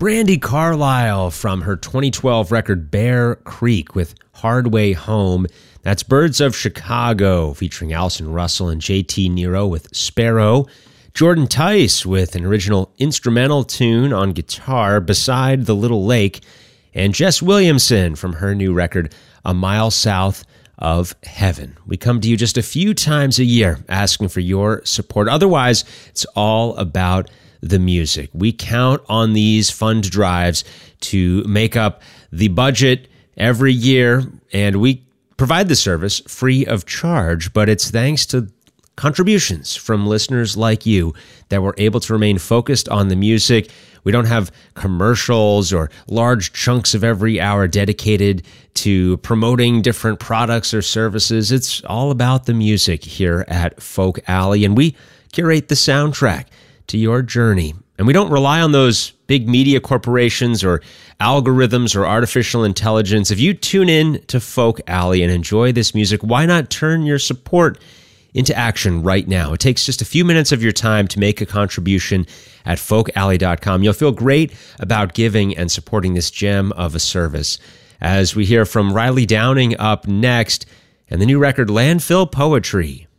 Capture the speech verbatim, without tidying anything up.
Brandi Carlile from her twenty twelve record Bear Creek with Hard Way Home. That's Birds of Chicago featuring Allison Russell and J T Nero with Sparrow. Jordan Tice with an original instrumental tune on guitar, Beside the Little Lake. And Jess Williamson from her new record, A Mile South of Heaven. We come to you just a few times a year asking for your support. Otherwise, it's all about the music. We count on these fund drives to make up the budget every year, and we provide the service free of charge, but it's thanks to contributions from listeners like you that we're able to remain focused on the music. We don't have commercials or large chunks of every hour dedicated to promoting different products or services. It's all about the music here at Folk Alley, and we curate the soundtrack to your journey. And we don't rely on those big media corporations or algorithms or artificial intelligence. If you tune in to Folk Alley and enjoy this music, why not turn your support into action right now? It takes just a few minutes of your time to make a contribution at folk alley dot com. You'll feel great about giving and supporting this gem of a service. As we hear from Riley Downing up next, and the new record Landfill Poetry.